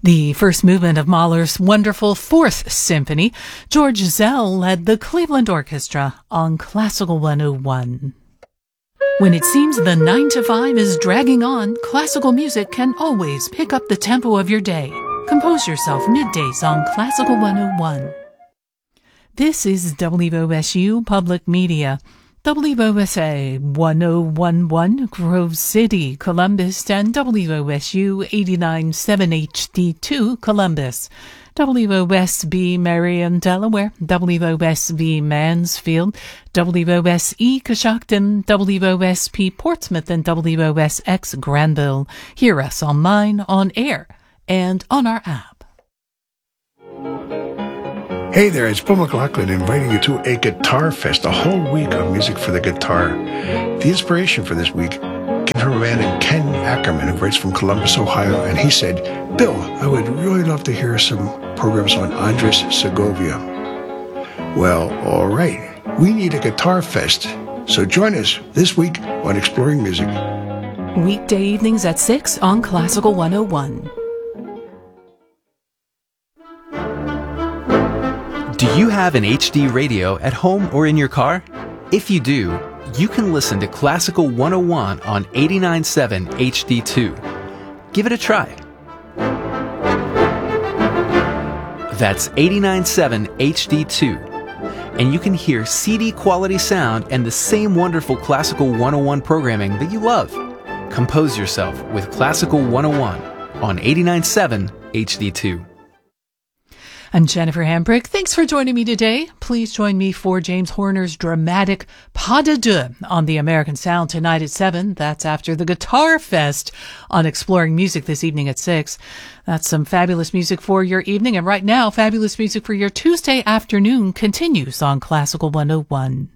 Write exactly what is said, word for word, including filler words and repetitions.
The first movement of Mahler's wonderful Fourth Symphony, George Szell led the Cleveland Orchestra on Classical one oh one. When it seems the nine to five is dragging on, classical music can always pick up the tempo of your day. Compose yourself middays on Classical one oh one. This is W O S U Public Media. W O S A one oh one point one Grove City, Columbus, and W O S U eighty-nine point seven H D two Columbus, W O S B Marion, Delaware, W O S B Mansfield, W O S E Coshocton, W O S P Portsmouth, and W O S X Granville. Hear us online, on air, and on our app. Hey there, it's Bill McLaughlin inviting you to a Guitar Fest, a whole week of music for the guitar. The inspiration for this week came from a man named Ken Ackerman, who writes from Columbus, Ohio, and he said, Bill, I would really love to hear some programs on Andres Segovia. Well, all right, we need a Guitar Fest, so join us this week on Exploring Music. Weekday evenings at six on Classical one oh one. Do you have an H D radio at home or in your car? If you do, you can listen to Classical one oh one on eighty-nine point seven H D two. Give it a try. That's eighty-nine point seven H D two. And you can hear C D quality sound and the same wonderful Classical one oh one programming that you love. Compose yourself with Classical one oh one on eighty-nine point seven H D two. I'm Jennifer Hambrick. Thanks for joining me today. Please join me for James Horner's dramatic Pas de Deux on the American Sound tonight at seven. That's after the Guitar Fest on Exploring Music this evening at six. That's some fabulous music for your evening. And right now, fabulous music for your Tuesday afternoon continues on Classical one oh one.